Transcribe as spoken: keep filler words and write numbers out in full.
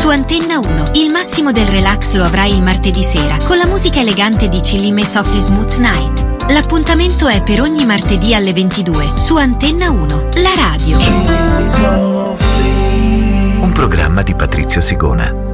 Antenna uno. Il massimo del relax lo avrai il martedì sera con la musica elegante di Chilli May Softly Smooth Night. L'appuntamento è per ogni martedì alle ventidue su Antenna uno, la radio. Un programma di Patrizio Sigona.